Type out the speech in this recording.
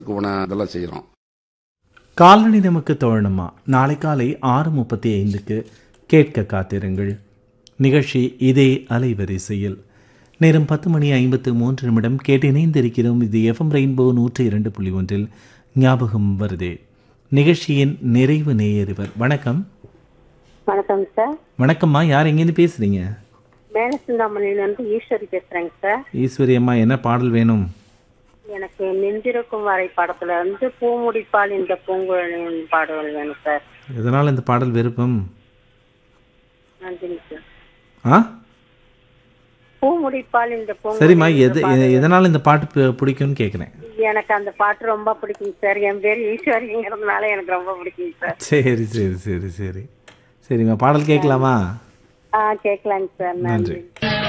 இதெல்லாம் செய்கிறோம். கால்நடை நமக்கு தோழனமா நாளை காலை 6:35க்கு கேட்க காத்திருங்கள். நிகழ்ச்சி இதே அலைவரிசையில். நேரம் 10:53 கேட்டு இணைந்திருக்கிறோம். இது எஃப்எம் ரெயின்போ 102.1 ஞாபகம் வருதே. நிகழ்ச்சியின் நிறைவு நேயரிவர். வணக்கம். வணக்கம் சார். வணக்கம்மா, யார் எங்கேருந்து பேசுறீங்க? மேலசிந்தாமணிலிருந்து ஈஸ்வரி பேசுறேங்க சார். ஈஸ்வரி அம்மா, என்ன பாடல் வேணும்? எனக்கு நெஞ்சிருக்கும் வரை படத்துல இருந்து பூமுடிப்பால் இந்த பூங்குழலின் பாடல் வேணும் சார். எதனால் இந்த பாடல் விருப்பம்? நன்றிங்க சார். ஆ பூமுடிப்பால் இந்த சரிம்மா, பூங்குழலி எதனால் இந்த பாட்டு பிடிக்கும்னு கேட்குறேன். எனக்கு அந்த பாட்டு ரொம்ப பிடிக்குங்க சார். என் பேர் ஈஸ்வரிங்கிறதுனால எனக்கு ரொம்ப பிடிக்குங்க சார். சரி சரி சரி சரி சரிம்மா, பாடல் கேட்கலாமா? கேட்கலாங்க சார். நன்றி. நன்றி.